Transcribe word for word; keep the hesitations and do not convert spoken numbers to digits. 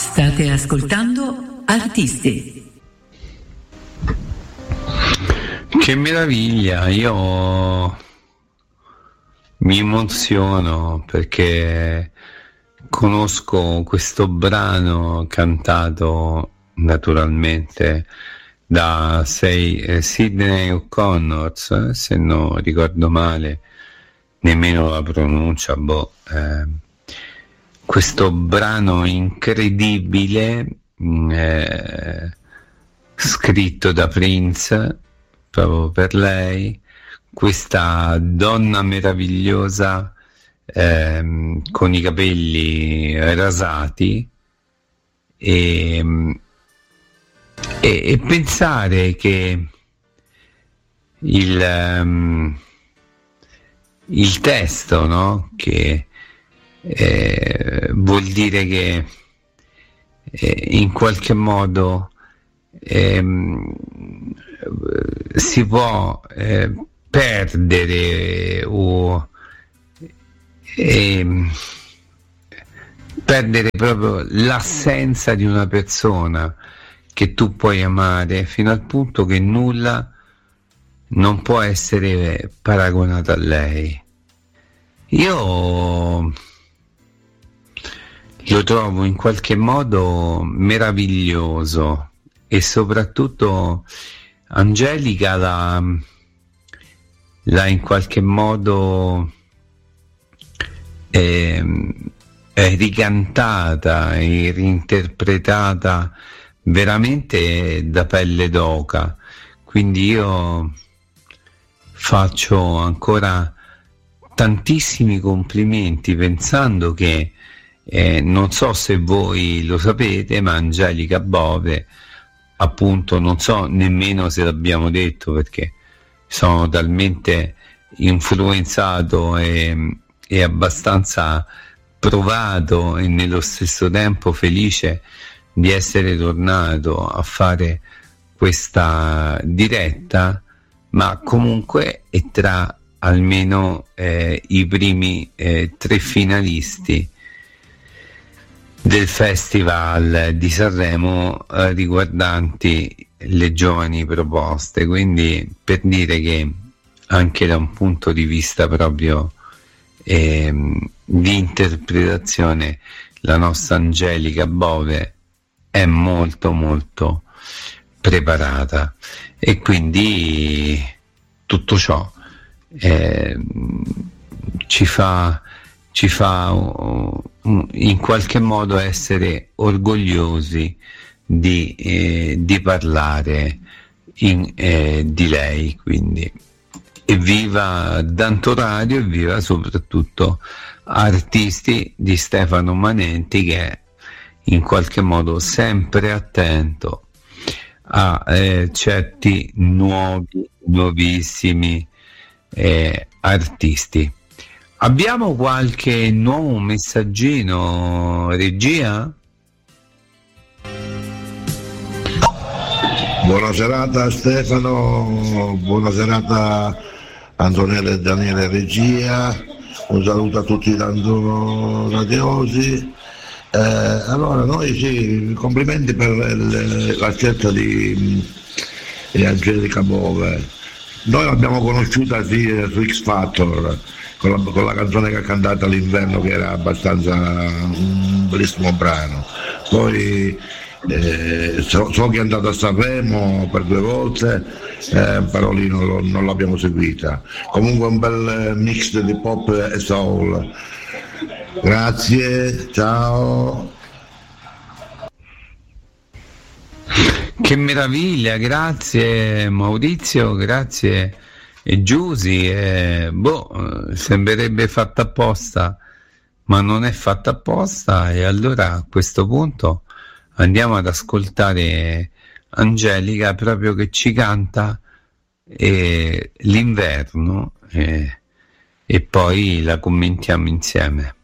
State ascoltando Artisti. Che meraviglia, io mi emoziono perché conosco questo brano cantato naturalmente da sei, eh, Sidney O'Connor, eh, se non ricordo male, nemmeno la pronuncia, boh, eh, questo brano incredibile eh, scritto da Prince proprio per lei, questa donna meravigliosa eh, con i capelli rasati e, e, e pensare che il, um, il testo, no? Che eh, vuol dire che eh, in qualche modo ehm, si può eh, perdere o ehm, perdere proprio l'assenza di una persona che tu puoi amare fino al punto che nulla non può essere paragonato a lei. Io lo trovo in qualche modo meraviglioso e soprattutto Angelica l'ha, l'ha in qualche modo eh, ricantata e reinterpretata veramente da pelle d'oca, quindi io faccio ancora tantissimi complimenti pensando che eh, non so se voi lo sapete, ma Angelica Bove, appunto, non so nemmeno se l'abbiamo detto perché sono talmente influenzato e, e abbastanza provato e nello stesso tempo felice di essere tornato a fare questa diretta, ma comunque è tra almeno eh, i primi eh, tre finalisti del Festival di Sanremo eh, riguardanti le giovani proposte, quindi per dire che anche da un punto di vista proprio eh, di interpretazione la nostra Angelica Bove è molto molto preparata e quindi tutto ciò eh, ci fa ci fa uh, in qualche modo essere orgogliosi di, eh, di parlare in, eh, di lei, quindi evviva Danto Radio, evviva soprattutto Artisti di Stefano Manenti, che è in qualche modo sempre attento a eh, certi nuovi, nuovissimi eh, artisti. Abbiamo qualche nuovo messaggino, regia? Buona serata Stefano, buona serata Antonella e Daniele regia, un saluto a tutti tanto radiosi. Eh, allora noi sì, complimenti per le, la scelta di, di Angelica Bove. Noi l'abbiamo conosciuta sì, su X Factor. Con la, con la canzone che ha cantato all'inverno, che era abbastanza un bellissimo brano. Poi eh, so, so che è andato a Sanremo per due volte, eh, però lì non, lo, non l'abbiamo seguita. Comunque un bel mix di pop e soul. Grazie, ciao. Che meraviglia, grazie Maurizio, grazie. E Giusy, eh, boh, sembrerebbe fatta apposta, ma non è fatta apposta, e allora a questo punto andiamo ad ascoltare Angelica proprio che ci canta eh, l'inverno eh, e poi la commentiamo insieme.